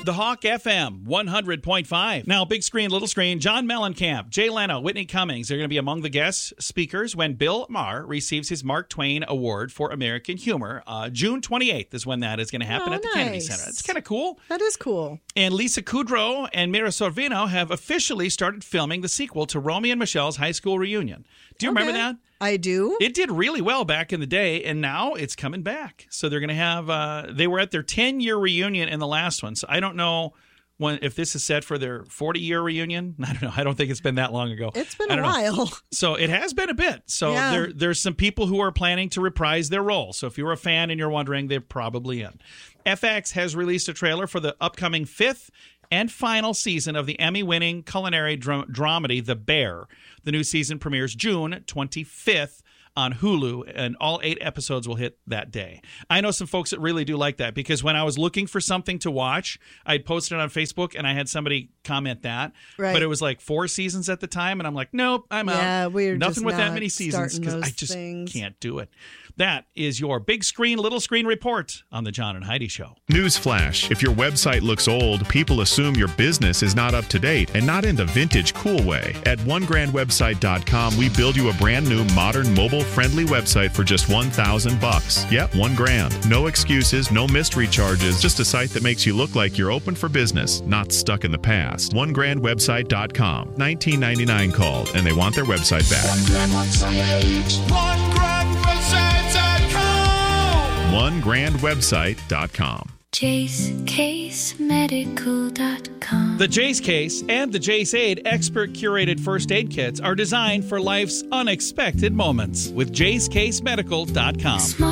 The Hawk FM 100.5. Now, big screen, little screen, John Mellencamp, Jay Leno, Whitney Cummings are going to be among the guest speakers when Bill Maher receives his Mark Twain Award for American Humor. June 28th is when that is going to happen at the Kennedy Center. It's kind of cool. That is cool. And Lisa Kudrow and Mira Sorvino have officially started filming the sequel to Romy and Michelle's high school reunion. Do you remember that? I do. It did really well back in the day, and now it's coming back. So they're going to have, they were at their 10-year reunion in the last one. So I don't know if this is set for their 40-year reunion. I don't know. I don't think it's been that long ago. It's been a while. So it has been a bit. So there's some people who are planning to reprise their role. So if you're a fan and you're wondering, they're probably in. FX has released a trailer for the upcoming 5th and final season of the Emmy-winning culinary dramedy The Bear. The new season premieres June 25th on Hulu, and all 8 episodes will hit that day. I know some folks that really do like that, because when I was looking for something to watch, I'd posted it on Facebook, and I had somebody comment that. Right. But it was like 4 seasons at the time, and I'm like, nope, I'm out. Yeah, we're nothing just with not that many seasons, because I just can't do it. That is your big screen, little screen report on the John and Heidi Show. Newsflash: if your website looks old, people assume your business is not up to date, and not in the vintage cool way. At onegrandwebsite.com, we build you a brand new, modern, mobile-friendly website for just $1,000. Yep, $1,000. No excuses, no mystery charges, just a site that makes you look like you're open for business, not stuck in the past. Onegrandwebsite.com. $19.99 called, and they want their website back. OneGrandWebsite.com. JaceCaseMedical.com. The Jace Case and the Jace Aid expert curated first aid kits are designed for life's unexpected moments with JaceCaseMedical.com.